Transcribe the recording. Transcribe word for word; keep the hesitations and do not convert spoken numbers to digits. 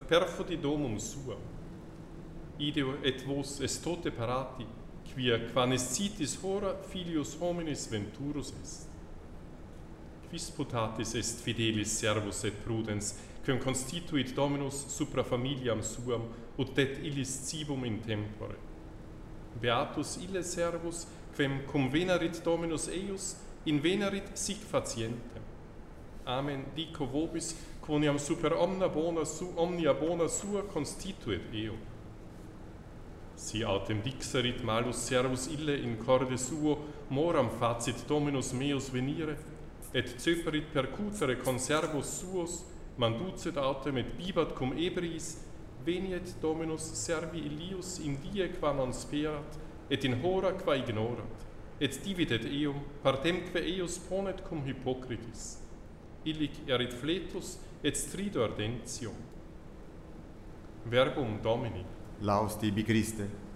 perfidi domum suam. Ideo et vos est tote parati, quia quanescitis hora filius hominis venturus est. Quis putatis est fidelis servus et prudens, quem constituit Dominus supra familiam suam, ut det illis cibum in tempore. Beatus ille servus, quem convenerit Dominus eius, invenerit sic facientem. Amen, dico vobis, quoniam super omnia bona, su, omnia bona sua constituit eo. Si autem dixerit malus servus ille in corde suo, moram facit Dominus meus venire, et ceperit percutere conservos suos, manducet autem et bibat cum ebriis, veniet Dominus servi illius in die qua non sperat, et in hora qua ignorat, et dividet eum, partemque eius ponet cum hypocritis. Illic erit fletus, et strido ardentium. Verbum Domini. Laus tibi Christe.